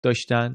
داشتن،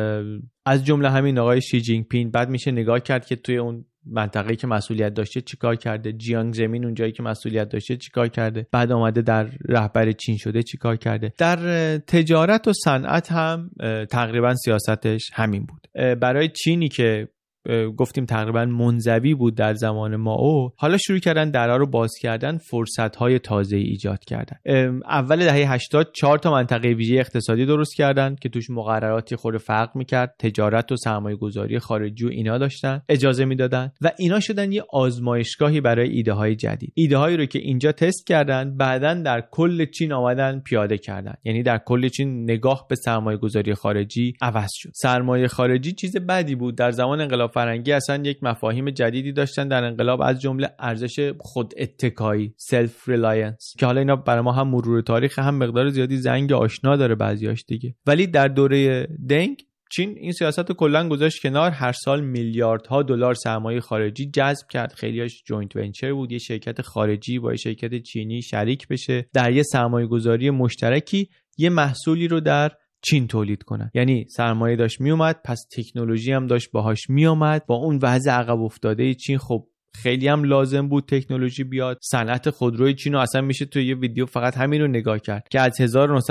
از جمله همین آقای شی جینگ پینگ. بعد میشه نگاه کرد که توی اون منطقه‌ای که مسئولیت داشته چیکار کرده، جیانگ زمین اونجایی که مسئولیت داشته چیکار کرده، بعد اومده در رهبر چین شده چیکار کرده. در تجارت و صنعت هم تقریبا سیاستش همین بود. برای چینی که گفتیم تقریبا منزوی بود در زمان مائو، حالا شروع کردن درها رو باز کردن، فرصت‌های تازه‌ای ایجاد کردن. اول دهه 80 4 تا منطقه ویژه اقتصادی درست کردن که توش مقرراتی خود فرق می‌کرد، تجارت و سرمایه‌گذاری خارجی و اینا داشتن، اجازه میدادن و اینا شدن یه آزمایشگاهی برای ایده‌های جدید. ایده‌هایی رو که اینجا تست کردن، بعداً در کل چین آمدن پیاده کردن. یعنی در کل چین نگاه به سرمایه‌گذاری خارجی عوض شد. سرمایه خارجی چیز بدی بود. در زمان انقلاب فرنگی اصلا یک مفاهیم جدیدی داشتن در انقلاب، از جمله ارزش خود اتکایی، سلف ریلاینس، که حالا اینا برای ما هم مرور تاریخ هم مقدار زیادی زنگ آشنا داره بعضیاش دیگه. ولی در دوره دنگ چین این سیاست رو کلا گذاشت کنار. هر سال میلیاردها دلار سرمایه خارجی جذب کرد. خیلیاش جوینت ونچر بود، یه شرکت خارجی با یه شرکت چینی شریک بشه در یه سرمایه‌گذاری مشترکی یه محصولی رو در چین تولید کنن. یعنی سرمایه داشت می اومد، پس تکنولوژی هم داشت باهاش می اومد. با اون وضع عقب افتاده چین خب خیلی هم لازم بود تکنولوژی بیاد. صنعت خودروی چین رو اصلا میشه تو یه ویدیو فقط همین رو نگاه کرد که از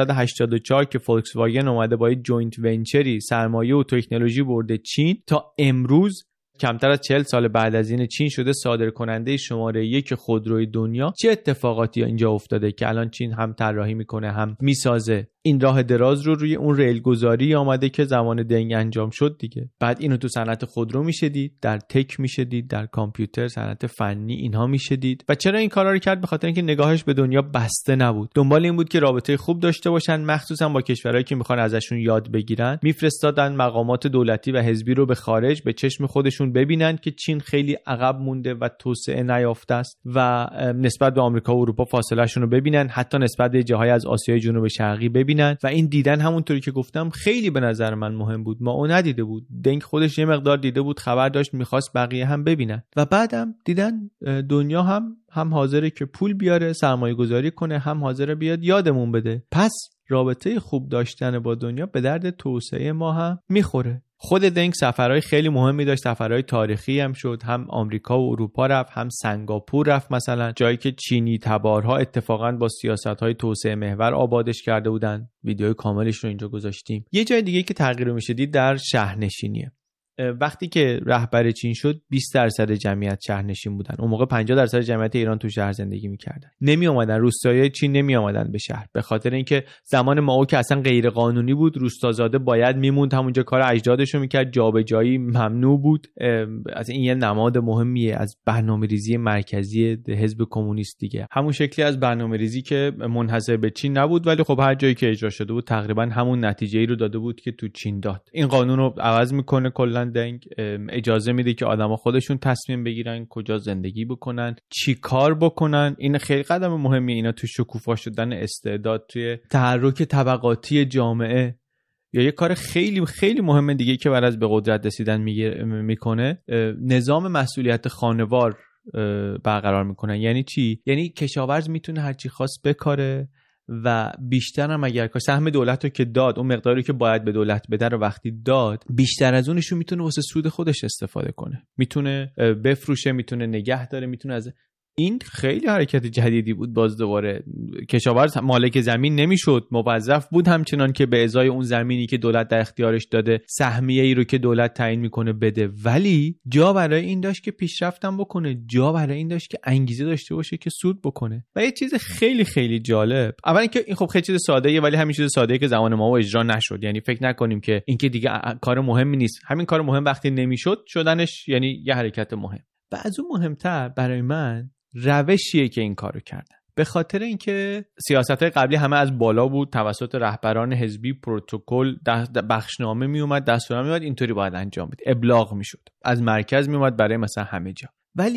1984 که فولکس واگن اومده با یه جوینت ونچری سرمایه و تکنولوژی برده چین تا امروز، کمتر از 40 سال بعد از این، چین شده صادرکننده شماره 1 خودروی دنیا. چه اتفاقاتی اینجا افتاده که الان چین هم طراحی میکنه هم میسازه. این راه دراز رو روی اون ریل گذاری آمده که زمان دنگ انجام شد دیگه. بعد اینو تو صنعت خودرو میشه دید، در تک میشه دید، در کامپیوتر، صنعت فنی، اینها میشه دید. و چرا این کارا رو کرد؟ به خاطر اینکه نگاهش به دنیا بسته نبود. دنبال این بود که رابطه خوب داشته باشن، مخصوصا با کشورهایی که میخوان ازشون یاد بگیرن. میفرستادن مقامات دولتی و حزبی رو به خارج به چشم خودشون ببینن که چین خیلی عقب مونده و توسعه نیافته است و نسبت به آمریکا و اروپا فاصله شون رو ببینن، حتی نسبت به جاهای از آسیای جنوب شرقی ببینن. و این دیدن همونطوری که گفتم خیلی به نظر من مهم بود. ما اون ندیده بود، دنگ خودش یه مقدار دیده بود، خبر داشت، میخواست بقیه هم ببینن. و بعدم دیدن دنیا هم حاضره که پول بیاره سرمایه گذاری کنه، هم حاضره بیاد یادمون بده. پس رابطه خوب داشتن با دنیا به درد توسعه ما هم میخوره. خود دنگ سفرهای خیلی مهمی داشت، سفرهای تاریخی هم شد، هم آمریکا و اروپا رفت، هم سنگاپور رفت، مثلا جایی که چینی تبارها اتفاقا با سیاست‌های توسعه محور آبادش کرده بودن. ویدیوی کاملش رو اینجا گذاشتیم. یه جای دیگه که تغییر میشه دید در شهرنشینیه. وقتی که رهبر چین شد 20% جمعیت شهرنشین بودن. اون موقع 50% جمعیت ایران تو شهر زندگی میکردن. نمی اومدن روستایی چین نمی اومدن به شهر، به خاطر اینکه زمان مائو که اصلا غیر قانونی بود، روستازاده باید میموند همونجا کار اجدادشو میکرد، جابجایی ممنوع بود. از این یه نماد مهمیه از برنامه‌ریزی مرکزی حزب کمونیست دیگه. همون شکلی از برنامه‌ریزی که منحصر به چین نبود، ولی خب هر جایی که اجرا شده بود تقریبا همون نتیجه‌ای رو داده بود که تو چین داد. این قانون رو عوض میکنه کلا دنگ، اجازه میده که آدما خودشون تصمیم بگیرن کجا زندگی بکنن، چی کار بکنن. این خیلی قدم مهمیه. اینا تو شکوفا شدن استعداد، توی تحرک طبقاتی جامعه، یا یه کار خیلی خیلی مهم دیگه که برای از به قدرت رسیدن میکنه، نظام مسئولیت خانوار برقرار میکنن. یعنی چی؟ یعنی کشاورز میتونه هر چی خواست بکاره و بیشتر هم اگر که سهم دولت رو که داد، اون مقداری که باید به دولت بده رو وقتی داد، بیشتر از اونش رو میتونه واسه سود خودش استفاده کنه، میتونه بفروشه، میتونه نگه داره، میتونه از این خیلی حرکت جدیدی بود. باز دوباره کشاورز مالک زمین نمیشد، موظف بود همچنان که به ازای اون زمینی که دولت در اختیارش داده سهمیه‌ای رو که دولت تعیین میکنه بده، ولی جا برای این داشت که پیشرفتم بکنه، جا برای این داشت که انگیزه داشته باشه که سود بکنه. و یه چیز خیلی خیلی جالب، اولا اینکه این خب خیلی چیز ساده‌ایه، ولی همین چیز ساده‌ای که زمان ما اجرا نشد. یعنی فکر نکنیم که این که دیگه کار مهمی نیست، همین کار مهم وقتی نمیشد شدنش یعنی یه حرکت مهم. و از اون مهمتر برای من روشیه که این کارو کردن، به خاطر اینکه سیاست‌های قبلی همه از بالا بود، توسط رهبران حزبی پروتکل بخشنامه می اومد، دستورنامه می اومد، اینطوری باید انجام بده، ابلاغ میشد، از مرکز می اومد برای مثلا همه جا. ولی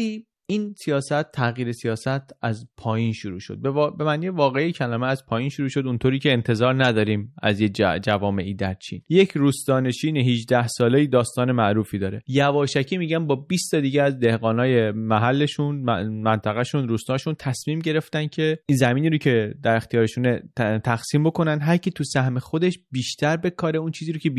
این سیاست، تغییر سیاست از پایین شروع شد. به معنی واقعی کلمه از پایین شروع شد، اونطوری که انتظار نداریم از یه جوامعی در چین. یک روستانشین 18 ساله‌ای داستان معروفی داره. یواشکی میگن با 20 تا دیگه از دهقانای محلشون، منطقهشون، روستاشون تصمیم گرفتن که این زمینی رو که در اختیارشونه تقسیم بکنن، هر کی تو سهم خودش بیشتر بکاره اون چیزی رو که